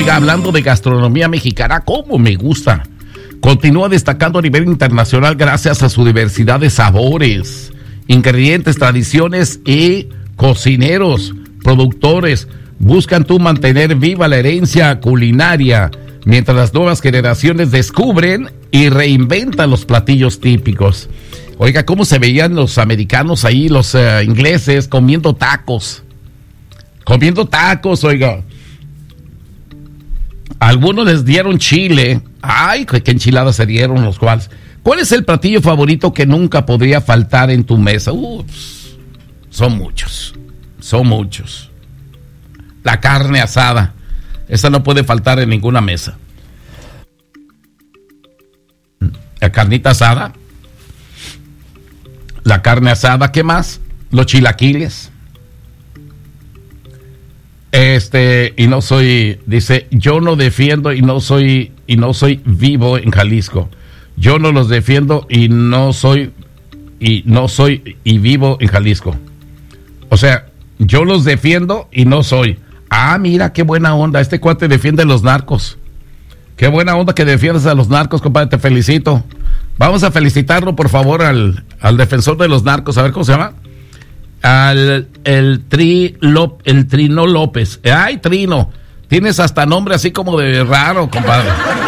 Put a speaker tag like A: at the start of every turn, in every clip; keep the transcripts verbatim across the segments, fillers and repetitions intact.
A: Oiga, hablando de gastronomía mexicana, ¿cómo me gusta? Continúa destacando a nivel internacional gracias a su diversidad de sabores, ingredientes, tradiciones y cocineros, productores. Buscan tú mantener viva la herencia culinaria, mientras las nuevas generaciones descubren y reinventan los platillos típicos. Oiga, ¿cómo se veían los americanos ahí, los uh, ingleses, comiendo tacos? Comiendo tacos, oiga. Algunos les dieron chile. Ay, qué enchiladas se dieron los cuales. ¿Cuál es el platillo favorito que nunca podría faltar en tu mesa? Ups, son muchos, son muchos. La carne asada. Esa no puede faltar en ninguna mesa. La carnita asada. La carne asada, ¿qué más? Los chilaquiles. Este, y no soy, dice, yo no defiendo y no soy, y no soy vivo en Jalisco. Yo no los defiendo y no soy, y no soy, y vivo en Jalisco. O sea, yo los defiendo y no soy. Ah, mira, qué buena onda, este cuate defiende a los narcos. Qué buena onda que defiendas a los narcos, compadre, te felicito. Vamos a felicitarlo, por favor, al, al defensor de los narcos, a ver cómo se llama. Al el tri Lop, el Trino López. Ay, Trino, tienes hasta nombre así como de raro, compadre.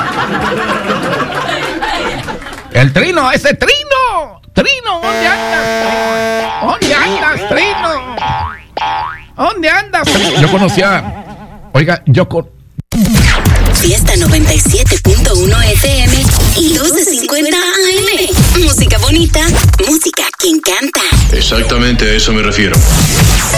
A: El Trino, ese Trino. Trino, ¿dónde andas? ¿Dónde andas, Trino? ¿Dónde andas, Trino? Yo conocía, oiga, yo con
B: Fiesta noventa y siete punto uno F M y doce cincuenta A M. Música bonita, música que encanta.
C: Exactamente a eso me refiero.